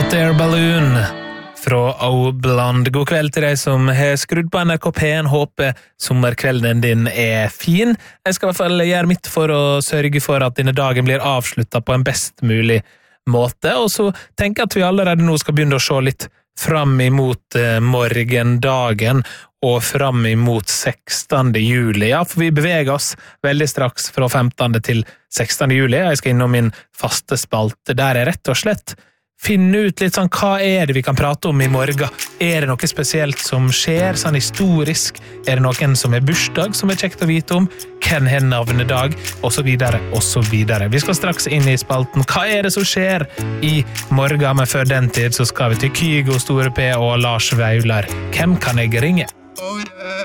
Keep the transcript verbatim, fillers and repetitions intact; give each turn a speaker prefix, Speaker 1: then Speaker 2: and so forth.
Speaker 1: Hot Air Balloon fra O Blonde. God kveld til deg som har skrudd på N R K P en. Håper sommerkvelden din er fin. Jeg skal i hvert fall gjøre mitt for å sørge for at denne dagen blir avsluttet på en best mulig måte. Og så tenker jeg at vi allerede nå skal begynne å se litt fram imot eh, morgendagen og fram imot sekstende juli. Ja, for vi beveger oss veldig straks fra femtende til sekstende juli. Jeg skal innom min faste spalte der jeg rett og slett finne ut litt sånn, hva er det vi kan prate om i morgen? Er det noe spesielt som skjer, sånn historisk? Er det noen som er bursdag som er kjekt å vite om? Hvem har navnedag? Og så videre, og så videre. Vi skal straks inn i spalten. Hva er det som skjer i morgen? Men før den tid så skal vi til Kygo, Store P og Lars Vaular. Hvem kan jeg ringe?